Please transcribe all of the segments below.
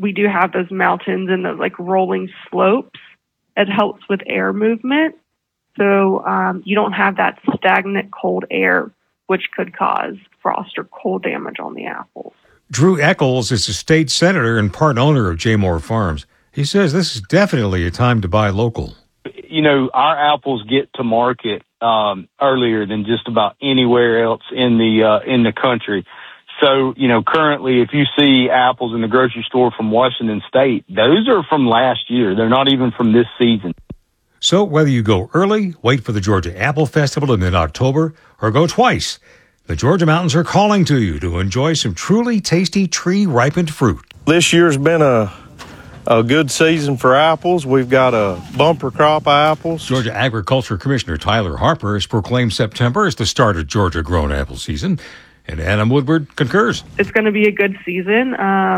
we do have those mountains and those like rolling slopes. It helps with air movement. So you don't have that stagnant cold air, which could cause frost or cold damage on the apples. Drew Eccles is a state senator and part owner of Jaymore Farms. He says this is definitely a time to buy local. You know, our apples get to market earlier than just about anywhere else in the country. So, you know, currently, if you see apples in the grocery store from Washington State, those are from last year. They're not even from this season. So whether you go early, wait for the Georgia Apple Festival in mid-October, or go twice, the Georgia mountains are calling to you to enjoy some truly tasty tree-ripened fruit. This year's been a good season for apples. We've got a bumper crop of apples. Georgia Agriculture Commissioner Tyler Harper has proclaimed September as the start of Georgia-grown apple season, and Adam Woodward concurs. It's going to be a good season.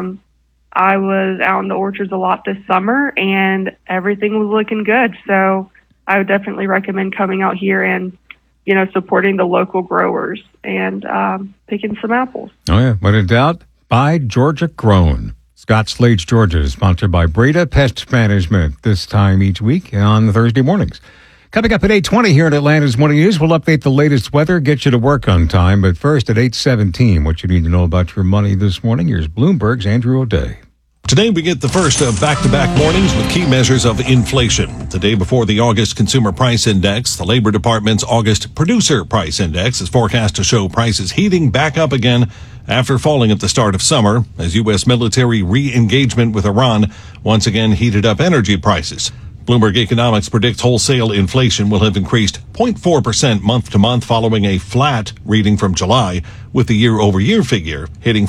I was out in the orchards a lot this summer, and everything was looking good. So I would definitely recommend coming out here and, you know, supporting the local growers and picking some apples. Oh, yeah. When in doubt, buy Georgia Grown. Scott Slade's Georgia is sponsored by Breda Pest Management this time each week on Thursday mornings. Coming up at 8:20 here at Atlanta's Morning News, we'll update the latest weather, get you to work on time. But first at 8:17, what you need to know about your money this morning, here's Bloomberg's Andrew O'Day. Today, we get the first of back-to-back mornings with key measures of inflation. The day before the August Consumer Price Index, the Labor Department's August Producer Price Index is forecast to show prices heating back up again after falling at the start of summer as U.S. military re-engagement with Iran once again heated up energy prices. Bloomberg Economics predicts wholesale inflation will have increased 0.4% month to month following a flat reading from July, with the year-over-year figure hitting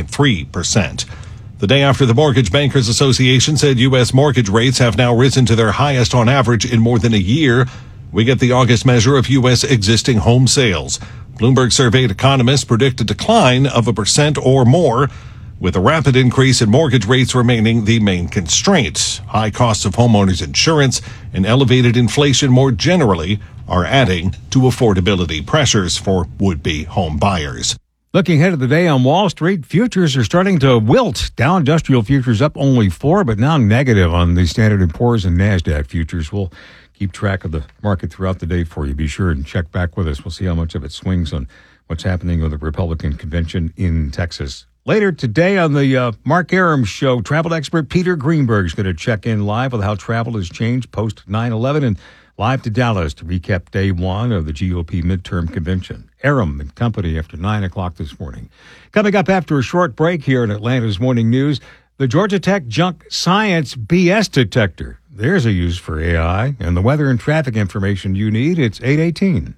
5.3%. The day after the Mortgage Bankers Association said U.S. mortgage rates have now risen to their highest on average in more than a year, we get the August measure of U.S. existing home sales. Bloomberg surveyed economists predict a decline of 1% or more, with a rapid increase in mortgage rates remaining the main constraint. High costs of homeowners insurance and elevated inflation more generally are adding to affordability pressures for would-be home buyers. Looking ahead of the day on Wall Street, futures are starting to wilt. Dow Industrial Futures up only 4, but now negative on the Standard & Poor's and NASDAQ futures. We'll keep track of the market throughout the day for you. Be sure and check back with us. We'll see how much of it swings on what's happening with the Republican convention in Texas. Later today on the Mark Aram Show, travel expert Peter Greenberg is going to check in live with how travel has changed post 9/11 and live to Dallas to recap day one of the GOP midterm convention. Aram and company after 9 o'clock this morning. Coming up after a short break here in Atlanta's Morning News, the Georgia Tech Junk Science BS detector. There's a use for AI, and the weather and traffic information you need. It's 8:18.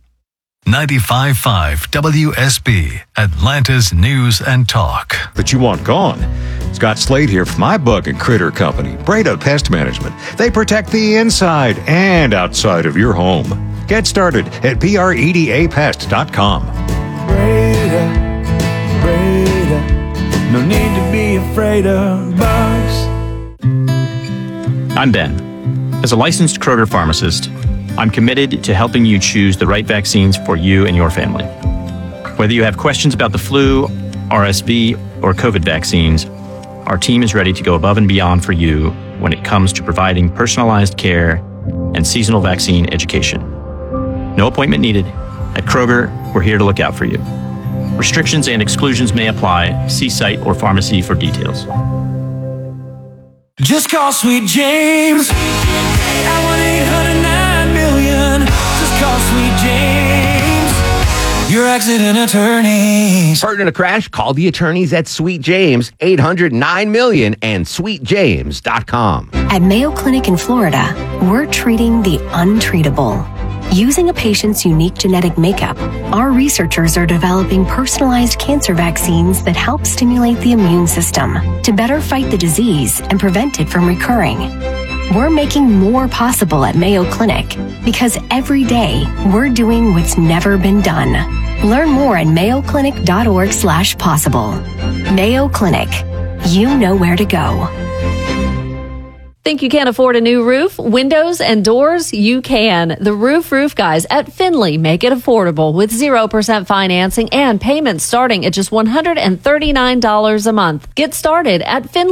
95.5 WSB, Atlanta's News and Talk. That you want gone. Scott Slade here from my bug and critter company, Breda Pest Management. They protect the inside and outside of your home. Get started at BREDAPest.com. Breda, no need to be afraid of bugs. I'm Ben. As a licensed Kroger pharmacist, I'm committed to helping you choose the right vaccines for you and your family. Whether you have questions about the flu, RSV, or COVID vaccines, our team is ready to go above and beyond for you when it comes to providing personalized care and seasonal vaccine education. No appointment needed. At Kroger, we're here to look out for you. Restrictions and exclusions may apply. See site or pharmacy for details. Just call Sweet James at 1-800-9-million. Just call Sweet James, your accident attorneys. Hurt in a crash? Call the attorneys at Sweet James, 800-9-million and sweetjames.com. At Mayo Clinic in Florida, we're treating the untreatable. Using a patient's unique genetic makeup, our researchers are developing personalized cancer vaccines that help stimulate the immune system to better fight the disease and prevent it from recurring. We're making more possible at Mayo Clinic because every day we're doing what's never been done. Learn more at mayoclinic.org/possible. Mayo Clinic. You know where to go. Think you can't afford a new roof, windows, and doors? You can. The Roof Guys at Finley make it affordable with 0% financing and payments starting at just $139 a month. Get started at Finley.